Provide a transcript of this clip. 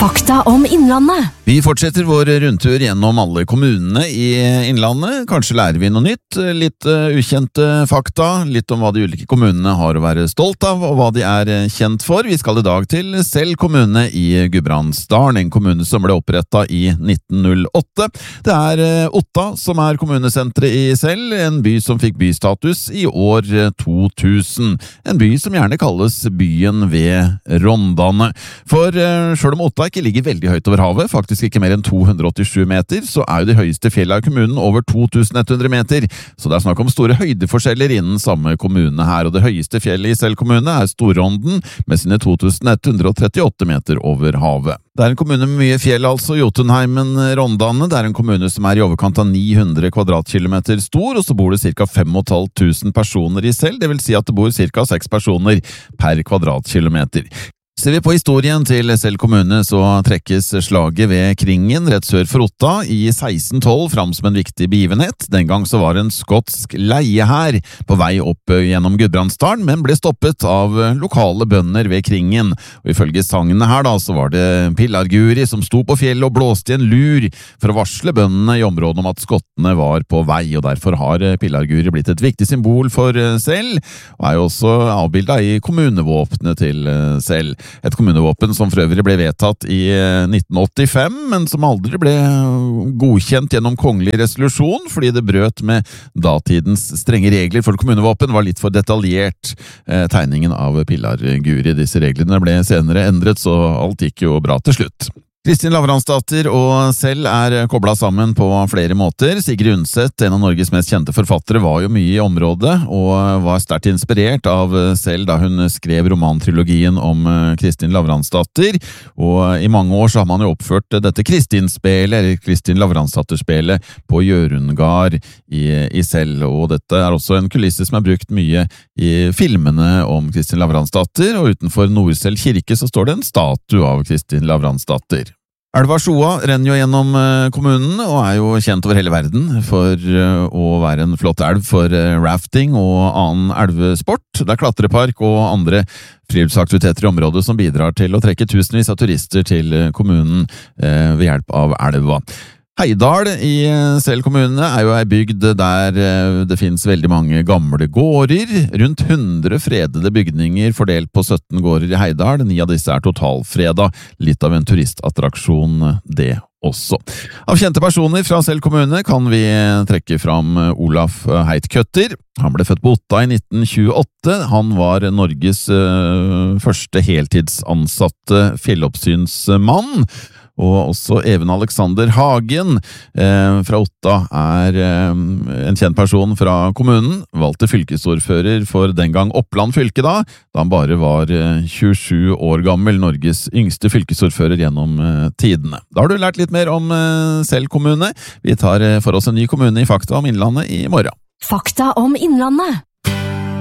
Fakta om Innlandet. Vi fortsetter vår rundtur gjennom alle kommunene i Innlandet. Kanskje lærer vi noe nytt, litt ukjente fakta, litt om hva de ulike kommunene har å være stolt av, og hva de er kjent for. Vi skal i dag til Sel kommune i Gudbrandsdalen, en kommune som ble opprettet i 1908. Det er Otta som er kommunesentret i Sel, en by som fikk bystatus i år 2000. En by som gjerne kalles byen ved Rondane. For selv om Otta ikke ligger veldig høyt over havet, faktisk ikke mer enn 287 meter, så er jo de høyeste fjellene i kommunen over 2100 meter, så det er snakk om store høydeforskjeller innen samme kommune her, og det høyeste fjellet i Sel kommune er Storronden med sine 2138 meter over havet. Det er en kommune med mye fjell, altså Jotunheimen, Rondane. Det er en kommune som er i overkant av 900 kvadratkilometer stor, og så bor det ca. 5500 personer i Sel, det vil si at det bor ca. 6 personer per kvadratkilometer. Ser vi på historien til Sel kommune, så trekkes slaget ved Kringen rett sør for Otta i 1612 fram som en viktig begivenhet. Den gang så var en skotsk leiehær på vei opp gjennom Gudbrandsdalen, men ble stoppet av lokale bønder ved Kringen. Og ifølge sangene her da, så var det Pillarguri som sto på fjellet og blåste i en lur for å varsle bøndene i området om at skottene var på vei, og derfor har Pillarguri blitt et viktig symbol for Sel, og er jo også avbildet i kommunevåpenet til Sel. Et kommunevåpen som for øvrig ble vedtatt i 1985, men som aldri ble godkjent gjennom kongelig resolusjon, fordi det brøt med datidens strenge regler for kommunevåpen, var litt for detaljert tegningen av Pillarguri. Disse reglene ble senere endret, så alt gikk jo bra til slutt. Kristin Lavransdatter og Sel er koblet sammen på flere måter. Sigrid Undset, en av Norges mest kjente forfattere, var jo mye i området og var sterkt inspirert av Sel da hun skrev romantrilogien om Kristin Lavransdatter. Og i mange år så har man jo oppført dette Kristin-spelet, eller Kristin Lavransdatter-spelet, på Gjørundgard i Sel. Og dette er også en kulisse som er brukt mye i filmene om Kristin Lavransdatter, og utenfor Nordsel kirke så står det en statue av Kristin Lavransdatter. Elva Sjoa renner jo gjennom kommunen og er jo kjent over hele verden for å være en flott elv for rafting og annen elvesport. Det er klatrepark og andre friluftsaktiviteter i området som bidrar til å trekke tusenvis av turister til kommunen ved hjelp av elva. Heidal i Sel kommune er jo ei bygd der det finnes veldig mange gamle gårder, rundt 100 fredede bygninger fordelt på 17 gårder i Heidal. 9 av disse er totalfreda, litt av en turistattraksjon det også. Av kjente personer fra Sel kommune kan vi trekke fram Olaf Heitkøtter. Han ble født på Otta i 1928. Han var Norges første heltidsansatte fjelloppsynsmann. Og også Even Alexander Hagen fra Otta er en kjent person fra kommunen, valgt til fylkesordfører for den gang Oppland fylke da han bare var 27 år gammel, Norges yngste fylkesordfører gjennom tidene. Da har du lært litt mer om Sel kommune. Vi tar for oss en ny kommune i Fakta om Innlandet i morgen. Fakta om Innlandet.